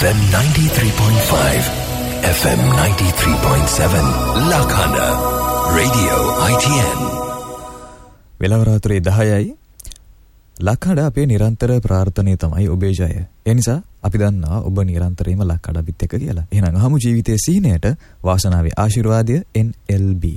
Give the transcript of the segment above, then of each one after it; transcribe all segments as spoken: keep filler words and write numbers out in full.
F M ninety-three point five, F M ninety-three point seven, Lakhana, Radio I T N. වෙලාව රාත්‍රී දහයයි. ලක්කඩ අපේ නිරන්තර ප්‍රාර්ථනය තමයි ඔබේ ජය. ඒ නිසා අපි දන්නවා ඔබ නිරන්තරයෙන්ම ලක්කඩවිත් එක්ක කියලා. එහෙනම් අහමු ජීවිතයේ සීනයට වාසනාවේ ආශිර්වාදය N L B.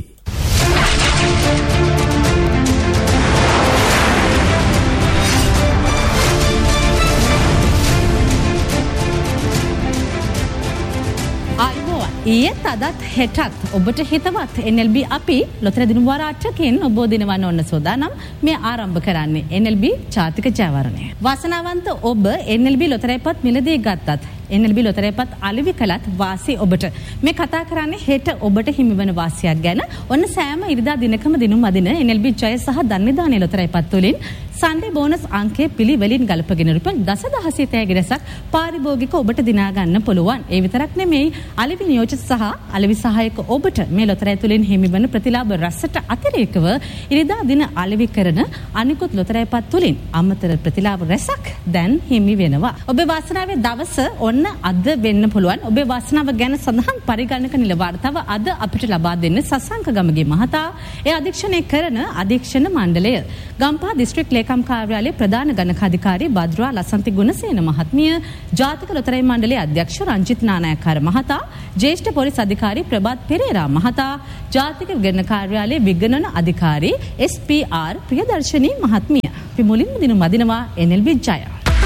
ඊයේත් අදත් හෙටත් ඔබට හිතවත් N L B අපි ලොතරැ දිනුම් වාර අටකින් ඔබ දිනවන්න ඔන්න සෝදානම් මේ ආරම්භ කරන්නේ N L B ජාතික ජයවරණය. වාසනාවන්ත ඔබ N L B ලොතරැයිපත් මිලදී ගත්තත් N L B ලොතරැයිපත් අලෙවි කළත් වාසිය ඔබට. මේ කතා කරන්නේ හෙට ඔබට හිමිවන වාසියක් ගැන. ඔන්න සෑම ඉරිදා දිනකම දිනුම් අදින N L B ජය සහ ධන්‍යදානයේ ලොතරැයිපත් තුලින් සන්ඩේ බෝනස් අංකයේ පිළිවෙලින් ගලපගෙන රුපියල් දසදහසේ තෑගි රැසක් පාරිභෝගික ඔබට දිනා ගන්න පුළුවන්. ඒ විතරක් නෙමෙයි අලෙවි නියෝජිත සහ අලෙවි සහායක ඔබට මේ ලොතරැයි තුලින් හිමිවන ප්‍රතිලාභ රැසට අතිරේකව ඉරිදා දින අලෙවි කරන අනිකුත් ලොතරැයිපත් තුලින් අමතර ප්‍රතිලාභ රැසක් දැන් හිමි වෙනවා. ඔබේ වාසනාවේ දවස ඔන්න අද වෙන්න පුළුවන්. ඔබේ වාසනාව ගැන සඳහන් පරිගණක නිල වාර්තාව අද අපිට ලබා දෙන්නේ සසංක ගමගේ මහතා. ඒ අධීක්ෂණය කරන අධීක්ෂණ මණ්ඩලය ගම්පහ දිස්ත්‍රික් ලේකම් කාර්යාලයේ ප්‍රධාන ගණක අධිකාරී බද්රා ලසන්ති ගුණසේන මහත්මිය, ජාතික ලොතරැයි මණ්ඩලයේ අධ්‍යක්ෂ රංජිත් නානායක්කාර මහතා, ජ්‍යෙෂ්ඨ පොලිස් අධිකාරී ප්‍රබත් පෙරේරා මහතා, ජාතික විගණන කාර්යාලයේ විගණන අධිකාරී S P R ප්‍රියදර්ශනී මහත්මිය. අපි මුලින්ම දිනුම් අදිනවා N L B ජය.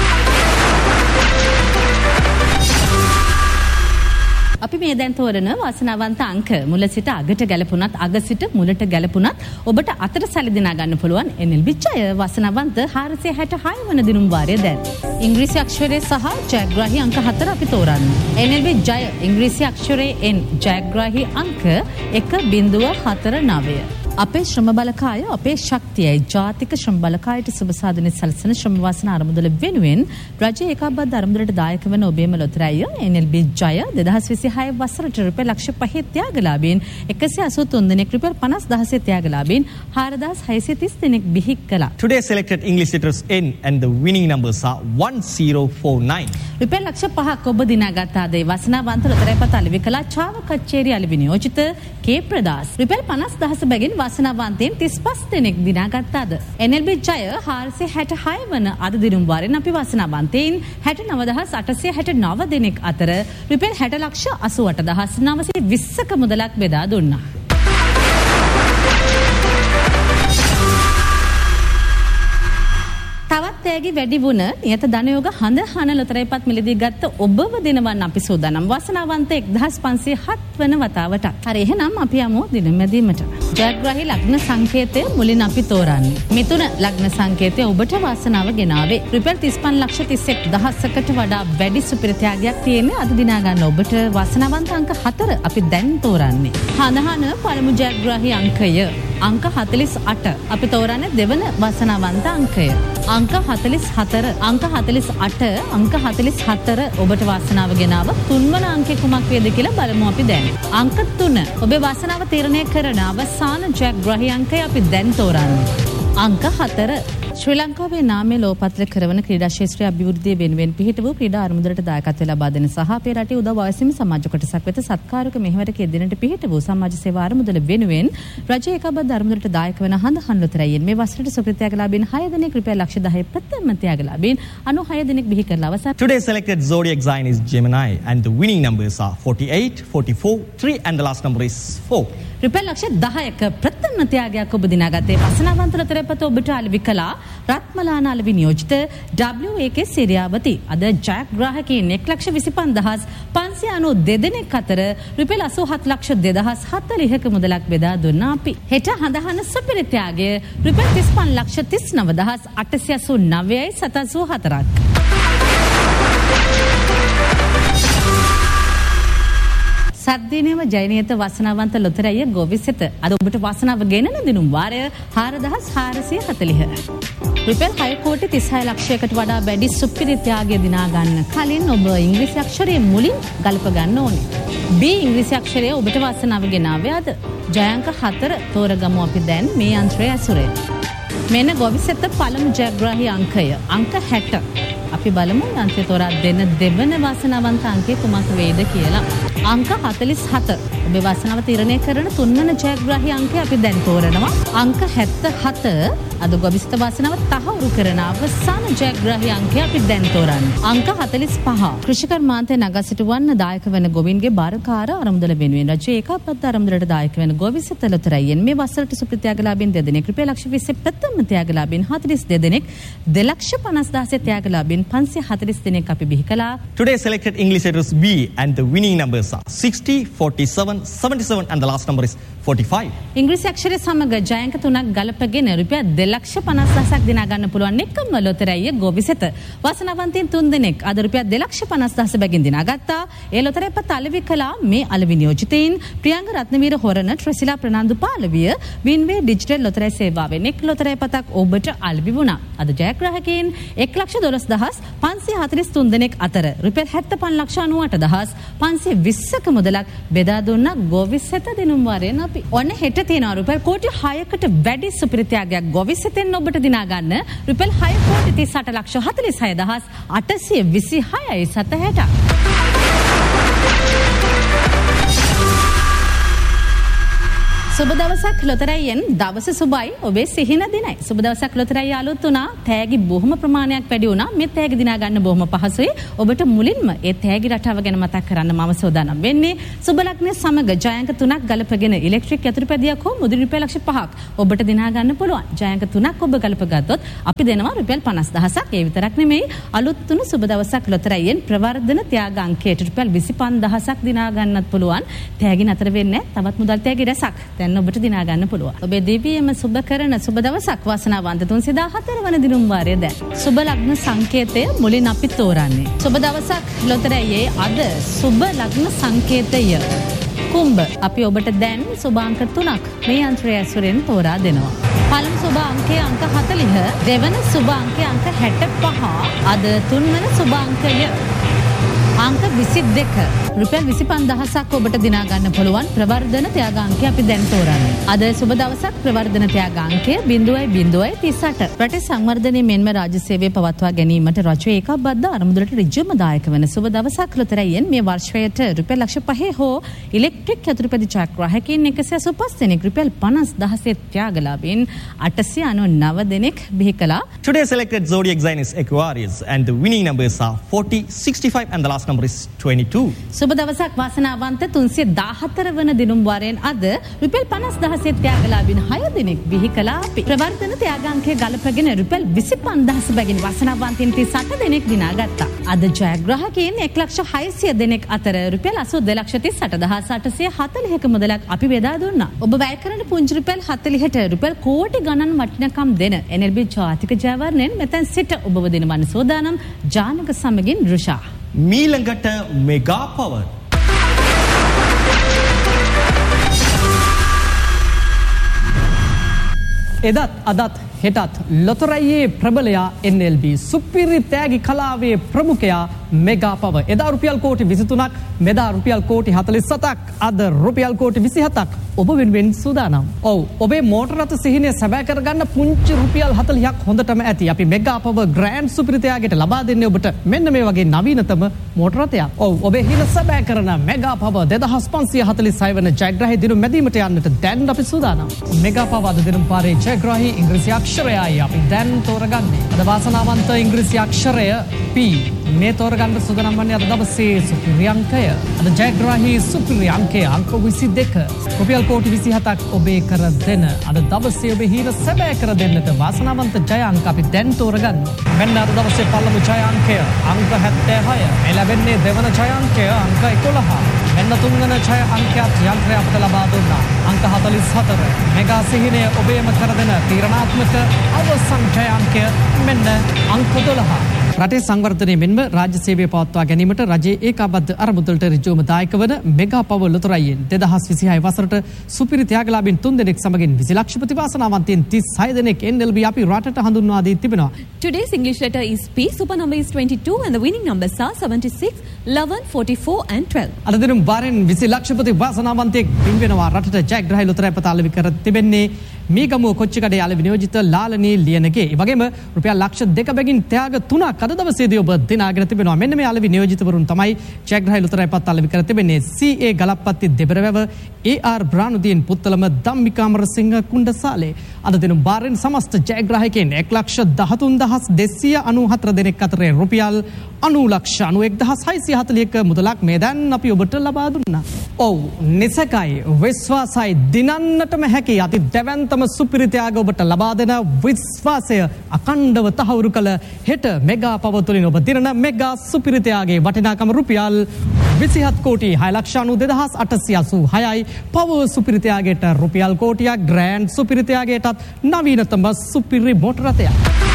අපි මේ දැන් තෝරන වාසනාවන්ත අංක මුල සිට අගට ගැලපුණත් අග සිට මුලට ගැලපුණත් ඔබට අතට සැලදිනා ගන්න පුළුවන් N L B ජය. වාසනාවන්ත හාරසිය හැටහය වන දිනුම් වාරය දැන්. ඉංග්‍රීසි අක්ෂරයේ සහ ජයග්‍රාහී අංක හතර අපි තෝරන්නේ. N L B ජය ඉංග්‍රීසි අක්ෂරයේ N, ජයග්‍රාහී අංක එක බිංදුව හතර නවය. අපේ ශ්‍රම බලකාය අපේ ශක්තියයි. ජාතික ශ්‍රම බලකායට සුබ සාධනෙ සලසන ශ්‍රම වාසනා අරමුදල වෙනුවෙන් රජයේ ඒකාබද්ධ අරමුදලට දායක වන ඔබේම ලොතරැය N L B ජය දෙදහස් විසිහය වසරට රුපියල් ලක්ෂ පහේ ත්‍යාගලාභීන් එකසිය අසූ තුන් දෙනෙක් රුපියල් පනස් දහසේ ත්‍යාගලාභීන් හාරදාස් හයසිය තිස් දෙනෙක් බිහි කළා. Today selected English letters N and the winning numbers are one zero four nine. රුපියල් ලක්ෂ පහක් ඔබ දිනාගත් ආදේ වාසනාවන්ත ලොතරැයිපත් අලෙවි කළා චාව කච්චේරි අලෙවි නියෝජිත කේ ප්‍රදාස්. රුපියල් පනස් දහස බැගින් වාසනාවන්තයන් තිස් පහ දෙනෙක් දිනාගත්තාද. N L B ජය හාරසිය හැටහය වන අද දිනුම් වාරෙන් අපි වාසනාවන්තයන් හැටනව දහස් අටසිය හැටනව දෙනෙක් අතර රුපියල් හැට ලක්ෂ අසූ අට දහස් නවසිය විස්සක මුදලක් බෙදා දුන්නා. තවත් තෑගි වැඩි වුණ නියත ධනයෝග හඳ හන ලොතරැයිපත් මිලදී ගත්ත ඔබව දිනවන්න අපි සූදානම්. වාසනාවන්ත එක්දහස් පන්සිය හත් වන වතාවට. හරි එහෙනම් අපි යමු දින මැදීමට. ජයග්‍රාහී ලග්න සංකේතය මුලින් අපි තෝරන්නේ. මිථුන ලග්න සංකේතය ඔබට වාසනාව ගෙනාවේ. රුපියල් තිස් පහ ලක්ෂ තිස් එක් දහසකට වඩා වැඩි සුපිරි ත්‍යාගයක් තියෙන්නේ අද දිනා ගන්න ඔබට වාසනාවන්ත අංක හතර අපි දැන් තෝරන්නේ. හඳහන පළමු ජයග්‍රාහී අංකය අංක හතළිස් අට. අපි තෝරන්නේ දෙවන වාසනාවන්ත අංකය. අංක හතළිස් හතර, අංක හතළිස් අට, අංක හතළිස් හතර ඔබට වාසනාව ගෙනාව. තුන්වන අංකය කුමක් වේද කියලා බලමු අපි දැන්. අංක තුන ඔබේ වාසනාව තීරණය කරන අවසාන ජයග්‍රාහී අංකය අපි දැන් තෝරන්නේ. අංක හතර. ශ්‍රී ලංකාවේ නාමය ලෝපත්‍ර කරවන ක්‍රීඩා ශාස්ත්‍රීය අභිවෘද්ධිය වෙනුවෙන් පිහිට වූ ක්‍රීඩා අරමුදලට දායකත්වය ලබා දෙන සහ අපේ රටේ උදව් අවශ්‍යම සමාජ කොටසක් වෙත සත්කාරක මෙහෙවරක යෙදෙන්නට පිහිට වූ සමාජ සේවා අරමුදල වෙනුවෙන් රජයේ ඒකාබද්ධ අරමුදලට දායක වන හඳහන් ලොතරැයින් මේ වසරට සුපිරි ත්‍යාගලාභීන් හය දෙනෙක් රුපියල් ලක්ෂ දහය ප්‍රථම ත්‍යාගලාභීන් අනූහය දෙනෙක් බිහි කරලා අවසන්. Today selected zodiac sign is Gemini and the winning numbers are forty-eight, forty-four, three and the last number is four. රුපියල් ලක්ෂ දහයක ප්‍රථම ත්‍යාගයක් ඔබ දිනාගත්තේ වාසනාවන්ත ලොතරැයිපත ඔබට අලෙවි කළා රත්මලාන අලෙවි නියෝජිත W A K සිරියාවති. අද ජයග්‍රාහකයන් එක් ලක්ෂ විසිපන්හ දහස් පන්සිය අනූ දෙදෙනෙක් අතර රුපියල් අසූ හත් ලක්ෂ දෙදහස් හතළිහක මුදලක් බෙදා දුන්නා අපි. හෙට හඳහන සුපිරි ත්‍යාගය රුපියල් තිස් පහ ලක්ෂ තිස් නව දහස් අටසිය අසූ නවයයි සතසූ හතරක්. සද්දිනේම ජයනියත වාසනාවන්ත ලොතරැය ගොවිසෙත අද ඔබට වාසනාව ගෙනන දිනුම් වාරය හාරදහස් හාරසිය හතළිහ. රුපියල් හය කෝටි තිස්හය ලක්ෂයකට වඩා වැඩි සුපිරි ත්‍යාගය දිනා ගන්න කලින් ඔබ ඉංග්‍රීසි අක්ෂරයේ මුලින් ගලප ගන්න ඕනේ. B ඉංග්‍රීසි අක්ෂරය ඔබට වාසනාව ගෙනාවේ අද. ජයාංක හතර තෝරගමු අපි දැන් මේ යන්ත්‍රය ඇසුරේ. මෙන්න ගොවිසෙත පළමු ජයග්‍රාහී අංකය අංක හැට. අපි බලමු යන්ත්‍රය තෝරා දෙන දෙවන වාසනාවන්ත අංකය කුමක් වේද කියලා. අංක හතළිස් හත. ඔබේ වාසනාව තීරණය කරන තුන්වන ජයග්‍රාහී අංකය අපි දැන් තෝරනවා. අංක හැත්තෑ හත. අද ගොවිස්ත වාසනාව තහවුරු කරන අවසාන ජයග්‍රාහී අංකය අපි දැන් තෝරන්නේ. අංක හතළිස් පහ. කෘෂිකර්මාන්තය නගා සිටුවන්න දායක වෙන ගොවින්ගේ බාරකාර අරමුදල වෙනුවෙන් රජයේ ඒකාබද්ධ අරමුදලට දායක වෙන ගොවිසිත ලොතරැයියෙන් මේ වසරට සුපිරි ත්‍යාගලාභීන් දෙදෙනෙක් රුපියල් ලක්ෂ විස්ස ප්‍රථම ත්‍යාගලාභීන් හතළිස් දෙනෙක් දෙලක්ෂ පනස් දහසේ ත්‍යාගලාභීන් පන්සිය හතළිස් දෙනෙක් අපි බිහි කළා. Today selected English letters B and the winning numbers are sixty, forty-seven, seventy-seven and the last number is forty-five. ඉංග්‍රීසි අක්ෂරය සමග ජයංක තුනක් ගලපගෙන රුපියල් දෙලක්ෂ පනස් දහසක් දිනා ගන්න පුළුවන් එක්කම ලොතරැයිය ගොවිසෙත. වාසනාවන්තයින් තුන් දෙනෙක් අද රුපියල් දෙලක්ෂ පනස් දහස බැගින් දිනා ගත්තා. ඒ ලොතරැයි පත් අලෙවි කළා මේ අලෙවි නියෝජිතයින් ප්‍රියංග රත්නවීර හොරණ ට්‍රෙසිලා ප්‍රනාන්දු පාලවිය වින්වේ ඩිජිටල් ලොතරැයි සේවාවෙන් එක් ලොතරැයි පතක් ඔබට අලෙවි වුණා. අද ජයග්‍රාහකයින් එක් ලක්ෂ දොළොස් දහස් පන්සිය හතළිස් තුන් දෙනෙක් අතර රුපියල් හැත්තෑපන් ලක්ෂ අනූඅට දහස් පන්සිය විස්සක මුදලක් බෙදා දුන්න ගොවිසෙත දිනුම් වාරයෙන් අපි ඔන්න හෙට තියෙනවා රුපියල් කෝටි හයකට වැඩි සුපිරි ත්‍යාගයක් ගොවිසෙතෙන් ඔබට දිනා ගන්න රුපියල් හය කෝටි තිස් අට ලක්ෂ හතළිස් හය දහස් අටසිය විසි හයයි සතහැට. සුබ දවසක් ලොතරැයියෙන් දවස සුබයි ඔබේ සිහින දිනයි. සුබ දවසක් ලොතරැයිය අලුත් වුණා. තෑගි බොහොම ප්‍රමාණයක් වැඩි වුණා. මේ තෑගි දිනා ගන්න බොහොම පහසුයි. ඔබට මුලින්ම ඒ තෑගි රටාව ගැන මතක් කරන්න මම සෝදානම් වෙන්නේ. සුබ ලග්නය සමග ජයංක තුනක් ගලපගෙන ඉලෙක්ට්‍රික් යතුරුපැදියක් හෝ මුදල් රුපියල් ලක්ෂ පහක් ඔබට දිනා ගන්න පුළුවන්. ජයංක තුනක් ඔබ ගලප ගත්තොත් අපි දෙනවා රුපියල් පනස් දහසක්. ඒ විතරක් නෙමෙයි අලුත් වුණු සුබ දවසක් ලොතරැයියෙන් ප්‍රවර්ධන ත්‍යාග අංකයට රුපියල් විසිපන් දහසක් දිනා ගන්නත් පුළුවන්. තෑගි නතර වෙන්නේ තවත් මුදල් තෑගි රැසක් දැන් ඔබට දිනා ගන්න පුළුවන්. ඔබේ දිවියම සුබ කරන සුබ දවසක් වාසනාවන්ත තුන්සිය දාහතර වන දිනුම් වාරය දැන්. සුබ ලග්න සංකේතය මුලින් අපි තෝරන්නේ. සුබ දවසක් ලොතරැයියේ අද සුබ ලග්න සංකේතය කුම්භ. අපි ඔබට දැන් සුභාංක තුනක් මේ යන්ත්‍රය ඇසුරෙන් තෝරා දෙනවා. පළමු සුබ අංකය අංක හතළිහ, දෙවන සුබ අංකය අංක හැටපහ, අද තුන්වන සුබ අංකය අංක විසි දෙක. රුපියල් විසිපන් දහසක් ඔබට දිනා ගන්න පුළුවන් ප්‍රවර්ධන ත්‍යාගාංකය අපි දැන් තෝරන්නේ. අද සුබ දවසක් ප්‍රවර්ධන ත්‍යාගාංකය බිංදුවයි බිංදුවයි තිස් අට. රටේ සංවර්ධනයේ මෙන්ම රාජ්‍ය සේවය පවත්වා ගැනීමට රජයේ ඒකාබද්ධ අරමුදලට ඍජුවම දායක වන සුබ දවසක් ලොතරැයියෙන් මේ වර්ෂයට රුපියල් ලක්ෂ පහේ හෝ ඉලෙක්ට්‍රික් යතුරුපැදි ජයග්‍රාහකයින් එකසිය අසූපස් දෙනෙක් රුපියල් පනස් දහසේ ත්‍යාගලාභීන් අටසිය අනූනව දෙනෙක් බිහි කළා. Today selected zodiac sign is Aquarius and the winning numbers are forty, sixty-five and the last number is twenty-two. සුබ දවසක් වාසනාවන්ත තුන්සිය දාහතර වන දිනුම් වාරයෙන් අද රුපියල් පනස් දහසේ ත්‍යාගලාභීන් හය දෙනෙක් බිහි කළා. අපි ප්‍රවර්ධන ත්‍යාගාංකය ගලපගෙන රුපියල් විසිපන් දහස බැගින් වාසනාවන්තයින් තිස් අට දෙනෙක් දිනා ගත්තා. අද ජයග්‍රාහකයින් එක් ලක්ෂ හයසිය දෙනෙක් අතර රුපියල් අසූ දෙලක්ෂ තිස් අට දහස් අටසිය හතළිහක මුදලක් අපි බෙදා දුන්නා. ඔබ වැය කරන පුංචි රුපියල් හතළිහට රුපියල් කෝටි ගණන් වටිනකම් දෙන එන් එල් බී ජාතික ජයවර්ණයෙන් මෙතෙන් සිට ඔබව දිනවන්න සෝදානම් ජානක සමගින් රුෂා. මීළඟට මෙගා පවර්. එදත් අදත් හෙටත් ලොතරැයියේ ප්‍රබලයා එන් එල් බී සුපිරි තෑගි කලාවේ ප්‍රමුඛයා මෙගා පවර්. එදා රුපියල් කෝටි විසිතුනක්, මෙදා රුපියල් කෝටි හතළිස් හතක්, අද රුපියල් කෝටි විසිහතක් ඔබ වෙනුවෙන් සූදානම්. ඔව්, ඔබේ මෝටර රථ සිහිනය සැබෑ කරගන්න පුංචි රුපියල් හතළිහක් හොඳටම ඇති. අපි මෙගා පවර් ග්‍රෑන්ඩ් සුපිරි තෑගිට ලබා දෙන්නේ ඔබට මෙන්න මේ වගේ නවීනතම මෝටර රථයක්. ඔව්, ඔබේ හින සැබෑ කරන මෙගා පවර් දෙදහස් පන්සිය හතළිස් හය වන ජයග්‍රාහී දිනුම් මැදීමට යන්නට දැන් අපි සූදානම්. මෙගා පවර් අද දිනුම් පාරේ ජයග්‍රාහී ඉංග්‍රීසි අක්ෂරයයි අපි දැන් තෝරගන්නේ. අද වාසනාවන්ත ඉංග්‍රීසි අක්ෂරය P. මේ තෝරගන්න සූදානම් වන්නේ අද දවසේ සුපිරි අංකය. අද ජයග්‍රාහී සුපිරි අංකය අංක විසි දෙක. රුපියල් කෝටි විසිහතක් ඔබේ කර දෙන අද දවසේ ඔබේ හිර සැබෑ කර දෙන්නට වාසනාවන්ත ජය අංක අපි දැන් තෝරගන්න. මෙන්න අද දවසේ පළමු ජය අංකය අංක හැත්තෑ හය. මේ ලැබෙන්නේ දෙවන ජය අංකය අංක එකොළහ. මෙන්න තුන්වන ජය අංකයත් යන්ත්‍රය අපට ලබා දුන්නා. අංක හතළිස් හතර. මෙගා සිහිනය ඔබේම කර දෙන තීරණාත්මක අවසන් ජය අංකය මෙන්න අංක දොළහ. රටේ සංවර්ධනය මෙන්ම රාජ්‍ය සේවය පවත්වා ගැනීමට රජයේ ඒකාබද්ධ අරමුදලට ඍජුවම දායක වන මෙගා පවර් ලොතරැයියෙන් දෙදහස් විසිහය වසරට සුපිරි ත්‍යාගලාභීන් තුන් දෙනෙක් සමගින් විසි ලක්ෂපති වාසනාවන්තයින් තිස් හය දෙනෙක් එන් එල් බී අපි රටට හඳුන්වා දී තිබෙනවා. Today's English letter is P. Super number is twenty-two and the winning numbers are seventy-six, eleven, forty-four and twelve. අද දින බාරෙන් විසි ලක්ෂපති වාසනාවන්තයෙක් පින් වෙනවා. රටට ජයග්‍රාහී ලොතරැයි පත අලෙවි කර තිබෙන්නේ මීගමුව කොච්චිකඩේ අලෙවි නියෝජිත ලාලනී ලියනගේ. ඒ වගේම රුපියල් ලක්ෂ දෙක බැගින් ත්‍යාග තුනක් අද අද දවසේදී ඔබ දිනාගෙන තිබෙනවා. මෙන්න මේ අලෙවි නියෝජිතවරුන් තමයි ජයග්‍රහී ලොතරැයිපත් අලෙවි කර තිබෙන්නේ. සී ඒ ගලප්පත්ති දෙබරවැව, ඒ ආර් බ්‍රානුදීන් පුත්තලම, ධම්මිකා අමරසිංහ කුණ්ඩසාලේ. අද දින බාරෙන් සමස්ත ජයග්‍රාහකයන් එක ලක්ෂ දහතුන් දහස් දෙසිය අනූහතර දෙනෙක් අතරේ රුපියල් අනූ ලක්ෂ අනූඑක් දහස් හයසිය හතළිහක මුදලක් මේ දැන් අපි ඔබට ලබා දුන්නා. ඔව්, නිසකයි විශ්වාසයි දිනන්නටම හැකි අති දැවැන්තම සුපිරි ත්‍යාග ඔබට ලබා දෙන විශ්වාසය අකණ්ඩව තහවුරු කළ හෙට මෙගා පව තුළින් ඔබ දිනන මෙගා සුපිරි ත්‍යාගයේ වටිනාකම රුපියල් විසිහත් කෝටි හය ලක්ෂ අනූ දෙදහස් අටසිය අසූ හයයි. පව සුපිරි ත්‍යාගයට රුපියල් කෝටියක්, ග්‍රෑන්ඩ් සුපිරි ත්‍යාගයටත් නවීනතම සුපිරි මෝටර රථයක්.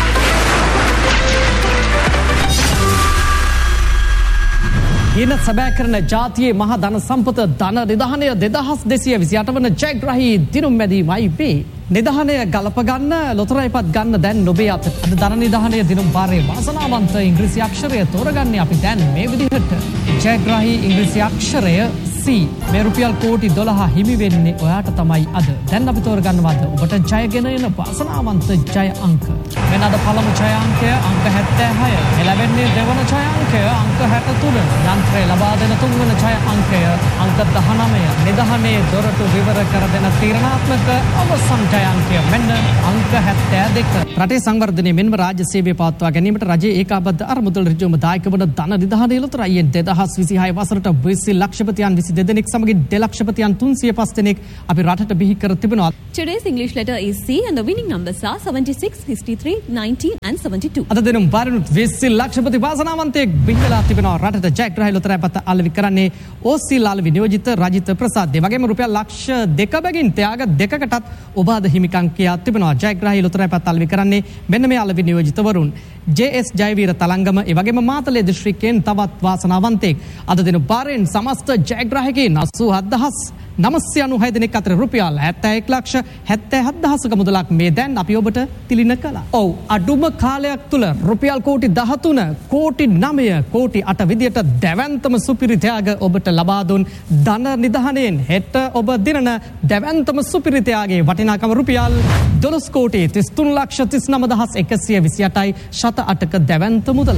ඊන සැබෑ කරන ජාතියේ මහා ධන සම්පත ධන නිධානය දෙදහස් දෙසිය විසිඅට වන ජයග්‍රහී දිනුම් මැදීමයි වේ. නිධානය ගලප ගන්න, ලොතරැයිපත් ගන්න දැන් ඔබේ අතට. අද ධන නිධානය දිනුම් පාරේ වාසනාවන්ත ඉංග්‍රීසි අක්ෂරය තෝරගන්නේ අපි දැන් මේ විදිහට. ජයග්‍රහී ඉංග්‍රීසි අක්ෂරය C. මේ රුපියල් කෝටි දොළහ හිමි වෙන්නේ ඔයාට තමයි අද. දැන් අපි තෝරගන්නවාද ඔබට ජයගෙන එන වාසනාවන්ත ජය අංක. මෙන්න අද පළමු ජය අංකය අංක හැත්තෑ හය. එළවෙන්නේ දෙවන ජය අංකය අංක හැටතුන. යන්ත්‍රය ලබා දෙන තුන්වන ජය අංකය අංක දහනවය. නිධානයේ දොරටු විවර කර දෙන තීරණාත්මක අවසන් ජය අංකය මෙන්න අංක හැත්තෑ දෙක. රටේ සංවර්ධනය මෙන්ම රාජ්‍ය සේවය පවත්වා ගැනීමට රජයේ ඒකාබද්ධ අරමුදල් ඍජුවම දායක වන ධන නිධානය ලොතරැයියෙන් දෙදහස් විසිහය වසරට විසි ලක්ෂපතියන් විසි දෙදෙනෙක් සමගින් දෙලක්ෂපතියන් තුන්සිය පහ දෙනෙක් අපි රටට බිහි කර තිබෙනවා. Today's English letter is C and the winning numbers are seventy-six, sixty-three, nineteen and seventy-two. අද දිනම් බාරනුත් විසි ලක්ෂපති වාසනාවන්තයෙක් බිහි වෙලා තිබෙනවා. රටට ජයග්‍රහී ලොතරැයිපත් අලෙවි කරන්නේ ඕ.සී. ලාල්වි නියෝජිත රජිත ප්‍රසාද්. ඒ වගේම රුපියල් ලක්ෂ දෙක බැගින් ත්‍යාග දෙකකටත් ඔබ අද හිමිකම් කියා තිබෙනවා. ජයග්‍රහී ලොතරැයිපත් අලෙවි කරන්නේ මෙන්න මේ අලෙවි නියෝජිතවරුන්. ජේ.එස්. ජයවීර තලංගම, ඒ වගේම මාතලේ දිස්ත්‍රික්කයෙන් තවත් වාසනාවන්තයෙක්. අද දින බාරෙන් සමස්ත ජයග්‍රාහකයන් අසූ හත් දහස් නවසිය අනූහය දෙනෙක් අතර රුපියල් හැත්තෑ එක් ලක්ෂ හැත්තෑ හත් දහසක මුදලක් මේ දැන් අපි ඔබට තිලින කළා. ඔව්, අඩුම කාලයක් තුල රුපියල් කෝටි දහතුන, කෝටි නවය, කෝටි අට විදියට දැවැන්තම සුපිරි ත්‍යාග ඔබට ලබා දුන් ධන නිධානයෙන් හෙට ඔබ දිනන දැවැන්තම සුපිරි ත්‍යාගයේ වටිනාකම රුපියල් දොළොස් කෝටි තිස් තුන් ලක්ෂ තිස් නව දහස් එකසිය විසි අටයි ශත අටක දැවැන්ත මුදලක්.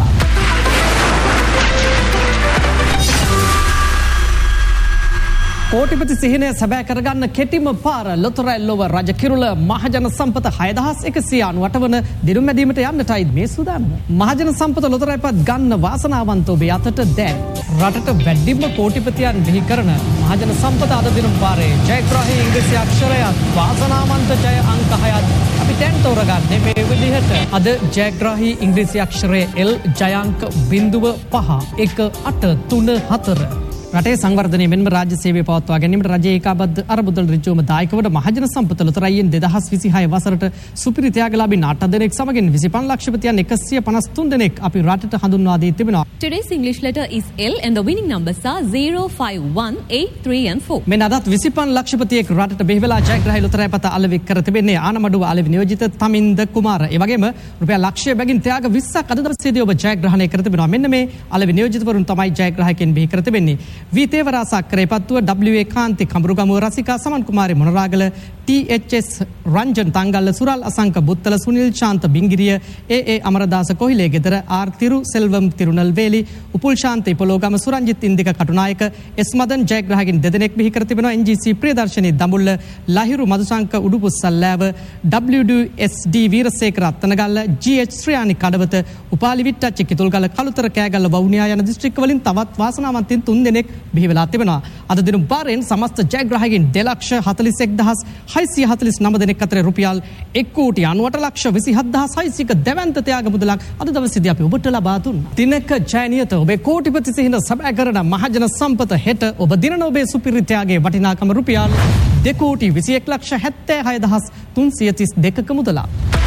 කෝටිපති සිහිනය සැබෑ කරගන්න කෙටිම පාර ලොතරැයි ලොව රජ කිරුළ මහජන සම්පත හය දහස් එකසිය අනූඅට වන දිනුම් මැදීමට යන්නටයි මේ සූදානම. මහජන සම්පත ලොතරැයිපත් ගන්න වාසනාවන්ත ඔබේ අතට දැන්. රටට වැඩිම කෝටිපතියන් බිහි කරන මහජන සම්පත අද දිනුම් පාරේ ජයග්‍රහී ඉංග්‍රීසි අක්ෂරයත් වාසනාවන්ත ජය අංක හයත් අපි දැන් තෝරගන්නේ මේ විදිහට. අද ජයග්‍රහී ඉංග්‍රීසි අක්ෂරයේ L ජය අංක බිංදුව පහ එක අට තුන හතර. රටේ සංවර්ධනය මෙන්ම රාජ්‍ය සේවය පවත්වා ගැනීමට රජයේ ඒකාබද්ධ අරමුදල් ඍජුවම දායක වන මහජන සම්පත ලොතරැයියෙන් දෙදහස් විසිහය වසරට සුපිරි ත්‍යාගලාභීන් අට දෙනෙක් සමගින් විසිපන් ලක්ෂපතියන් එකසිය පනස් තුන් දෙනෙක් අපි රටට හඳුන්වා දී තිබෙනවා. Today's English letter is L and the winning numbers are zero, five, one, eight, three and four. මෙන්න අදත් විසිපන් ලක්ෂපතියෙක් රටට බිහි වෙලා ජයග්‍රහී ලොතරැයිපත අලෙවි කර තිබෙන්නේ ආනමඩුව අලෙවි නියෝජිත තමින්ද කුමාර. ඒ වගේම රුපියල් ලක්ෂය බැගින් ත්‍යාග විස්සක් අද දවසේදී ඔබ ජයග්‍රහණය කර තිබෙනවා. මෙන්න මේ අලෙවි නියෝජිතවරුන් තමයි ජයග්‍රාහකයන් බිහි කර තිබෙන්නේ. වී තේවරාස කරේපත්තුව, ඩබ්ලිව්.ඒ. කාන්ති කඹුරුගමුව රසිකා සමන් කුමාරි මොනරාගල, ටී.එච්.එස්. රංජන් තංගල්ල, සුරල් අසංක බුත්තල, සුනිල් ශාන්ත බිංගිරිය, ඒ.ඒ. අමරදාස කොහිලේ ගෙදර, ආර් තිරු සෙල්වම් තිරුනල්වේලි, උපුල් ශාන්ත ඉපලෝගම, සුරංජිත් ඉන්දික කටුනායක, එස් මදන් ජයග්‍රාහකයන් දෙදෙනෙක් බිහි කර තිබෙනවා. එන්.ජී.සී. ප්‍රියදර්ශනී දඹුල්ල, ලහිරු මදුසංක උඩුපුස්සල්ලෑව, ඩබ්ලිව්.ඩී.එස්.ඩී. වීරසේකර අත්තනගල්ල, ජී.එච්. ශ්‍රියානි කඩවත, උපාලි විට්ටච්චි කිතුල්ගල, කළුතර කෑගල්ල වවුනියා යන දිස්ත්‍රික්ක වලින් තවත් වාසනාවන්තයින් තුන් දෙනෙක් බිහි වෙලා තිබෙනවා. අද දින බාරෙන් සමස්ත ජයග්‍රාහකයන් දෙලක්ෂ හතළිස් එක් දහස් හයසිය හතළිස් නව දෙනෙක් අතර රුපියල් එක් කෝටි අනූඅට ලක්ෂ විසිහත් දහස් හයසියක දැවැන්ත ත්‍යාග මුදලක් අද දවසේදී අපි ඔබට ලබා දුන්නා. දිනක ජයනියත ඔබේ කෝටිපති සිහින සැබෑ කරන මහජන සම්පත හෙට ඔබ දිනන ඔබේ සුපිරි ත්‍යාගයේ වටිනාකම රුපියල් දෙකෝටි විසිඑක් ලක්ෂ හැත්තෑ හය දහස් තුන්සිය තිස් දෙකක මුදලක්.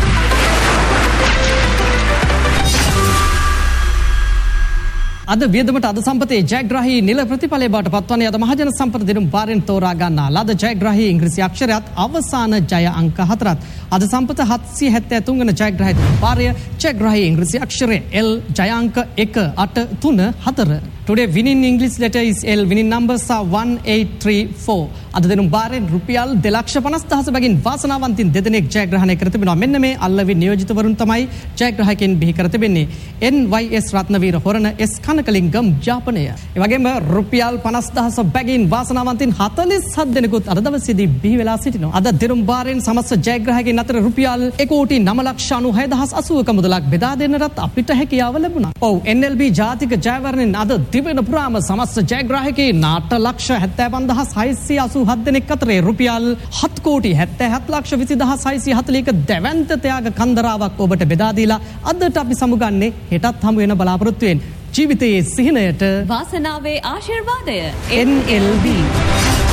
අද වියදමට අද සම්පතේ ජයග්‍රාහී නිල ප්‍රතිඵලය බවට පත්වන්නේ අද මහජන සම්පත දිනුම් පාරෙන් තෝරා ගන්නා ලද ජයග්‍රාහී ඉංග්‍රීසි අක්ෂරයත් අවසාන ජය අංක හතරත්. අද සම්පත හත්සිය හැත්තෑ තුන් වන ජයග්‍රාහී දිනුම් පාරය ජයග්‍රාහී ඉංග්‍රීසි අක්ෂරය L ජය අංක එක අට තුන හතර. Today winning English letter is L. Winning numbers are one eight three four. අද දෙනුම් බාරෙන් රුපියල් දෙලක්ෂ පනස් දහස බැගින් වාසනාවන්තින් දෙදෙනෙක් ජයග්‍රහණය කර තිබෙනවා. මෙන්න මේ අල්ලවි නියෝජිතවරුන් තමයි ජයග්‍රාහකයන් බිහි කර තිබෙන්නේ. N Y S රත්නවීර හොරණ S කනකලිංගම් ජාපනය. ඒ වගේම රුපියල් පනස් දහස බැගින් වාසනාවන්තින් හතළිස් හත් දෙනෙකුත් අද දවසේදී බිහි වෙලා සිටිනවා. අද දෙනුම් බාරෙන් සමස්ත ජයග්‍රාහකයන් අතර රුපියල් එක කෝටි නව ලක්ෂ අනූහය දහස් අසූවක මුදලක් බෙදා දෙන්නටත් අපිට හැකියාව ලැබුණා. ඔව් N L B ජාතික ජයවරණෙන් අද දිවෙන පුරාම සමස්ත ජයග්‍රාහකයන් අට ලක්ෂ හැත්තෑපන් දහස් හයසිය අසූ හත් දෙනෙක් අතරේ රුපියල් හත් කෝටි හැත්තෑහත් ලක්ෂ විසි දහස් හයසිය හතළිහක දැවැන්ත ත්‍යාග කන්දරාවක් ඔබට බෙදා දීලා අදට අපි සමුගන්නේ හෙටත් හමු වෙන බලාපොරොත්තු වෙන ජීවිතයේ සිහිනයට වාසනාවේ ආශිර්වාදය N L B